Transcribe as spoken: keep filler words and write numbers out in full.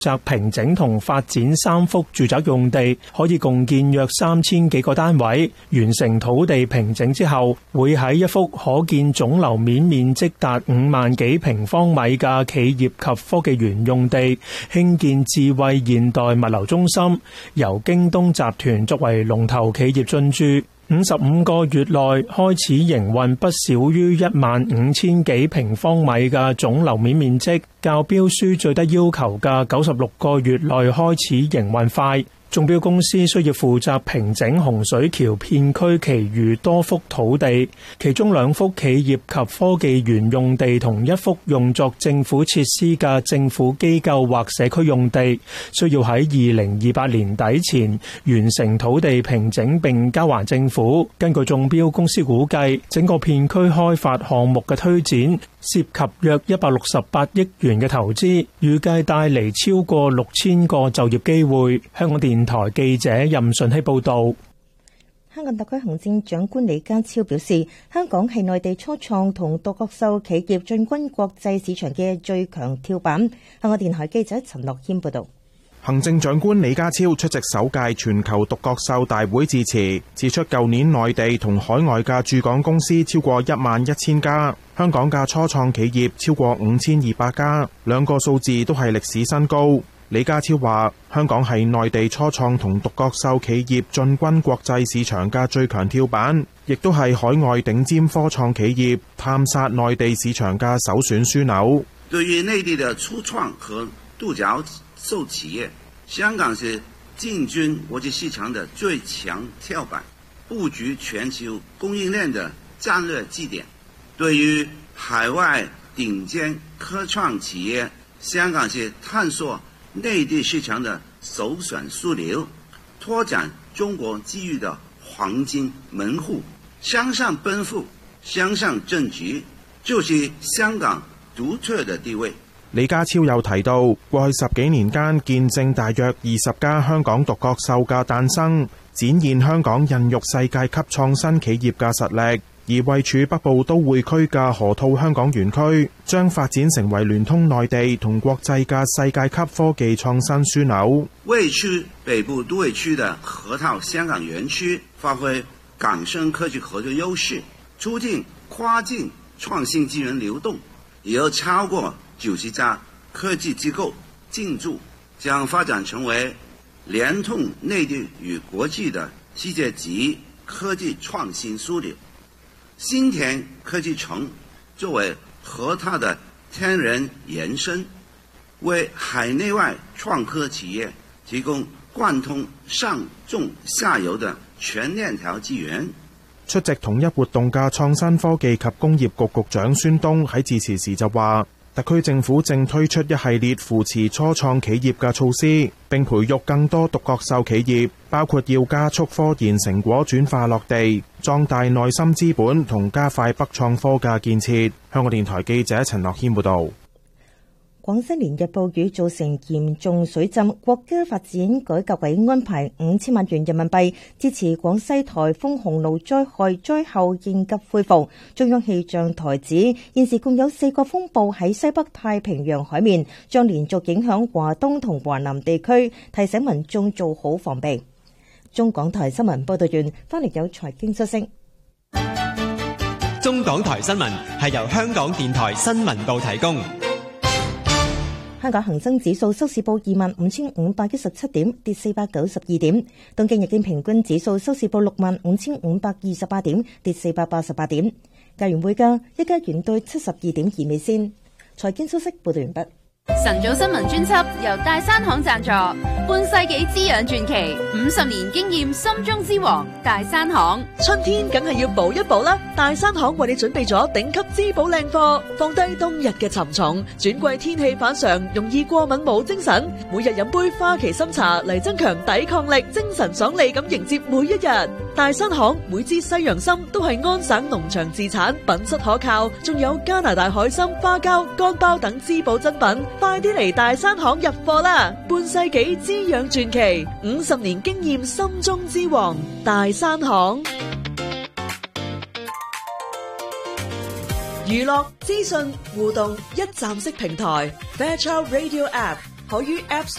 責平整同發展三幅住宅用地，可以共建約三千幾個單位。完成土地平整之後，會喺一幅可建總樓面面積達五萬幾平方米嘅企業及科技園用地，興建智慧現代物流中心，由京東集團作為龍頭企業進駐。五十五個月內開始營運不少於一萬五千幾平方米嘅總樓面面積，較標書最低要求嘅九十六個月內開始營運快。中標公司需要負責平整洪水橋片區其餘多幅土地，其中兩幅企業及科技園用地同一幅用作政府設施嘅政府機構或社區用地，需要喺二零二八年底前完成土地平整並交還政府。根據中標公司估計，整個片區開發項目嘅推展涉及約一百六十八億元嘅投資，預計帶嚟超過六千個就業機會。香港電台記者任順希報道。 香港特區行政長官李家超表示，香港係內地初創同獨角獸企業進軍國際市場嘅最強跳板。香港電台記者陳樂謙報道。 行政長官李家超出席首屆全球獨角獸大會致辭，指出舊年內地同海外嘅駐港公司超過一萬一千家，香港嘅初創企業超過五千二百家，兩個數字都係歷史新高。李家超話，香港係內地初創同獨角獸企業進軍國際市場嘅最強跳板，亦都係海外頂尖科創企業探索內地市場嘅首選樞紐。 對於內地的初創和獨角獸企業，香港是進軍國際市場的最強跳板，佈局全球供應鏈的戰略基點。對於海外頂尖科創企業，香港是探索內地市場的首選樞紐，拓展中國機遇的黃金門戶。向上奔赴，向上正局，就是香港獨特的地位。 李家超又提到，過去十幾年間見證大約二十家香港獨角獸嘅誕生，展現香港孕育世界級創新企業嘅實力。而位處北部都會區嘅河套香港園區，將發展成為聯通內地同國際嘅世界級科技創新樞紐。 位處北部都會區的河套香港園區，發揮港深科技合作優勢，促進跨境創新資源流動，也有超過九十家科技機構進駐，將發展成為聯通內地與國際的世界級科技創新樞紐。新田科技城作為河套的天然延伸，為海內外創科企業提供貫通上中下游的全鏈條資源。 出席統一活動嘅創新科技及工業局局長孫東喺致辭時就話，特區政府正推出一系列扶持初創企業嘅措施，並培育更多獨角獸企業，包括要加速科研成果轉化落地，壯大內心資本同加快北創科嘅建設。香港電台記者陳樂謙報道。 廣西連日暴雨造成嚴重水浸，國家發展改革委安排五千萬元人民幣支持廣西颱風洪澇災害災後應急恢復。中央氣象台指，現時共有四個風暴喺西北太平洋海面，將連續影響華東同華南地區，提醒民眾做好防備。中港台新聞報道完，翻嚟有財經消息。 中港台新聞係由香港電台新聞部提供。 香港恒生指數收市報二萬五千五百一十七點，跌四百九十二點。東京日經平均指數收市報六萬五千五百二十八點，跌四百八十八點。加元匯價，一加元兌七十二點二美仙。財經消息報道完畢。 晨早新聞專輯由大山行贊助，半世紀滋養傳奇，五十年經驗心中之王大山行。 春天梗係要補一補啦，大山行為你準備咗頂級滋補靚貨，放低冬日嘅沉重，轉季天氣反常，容易過敏冇精神，每日飲杯花旗參茶嚟增強抵抗力，精神爽利咁迎接每一日。大山行每支西洋參都係安省農場自產，品質可靠，仲有加拿大海參、花膠、乾包等滋補珍品。快啲嚟大山行入貨啦！半世紀滋養傳奇，五十年經驗心中之王，大山行。娛樂、資訊、互動一站式平台 Fairchild Radio App 可於 App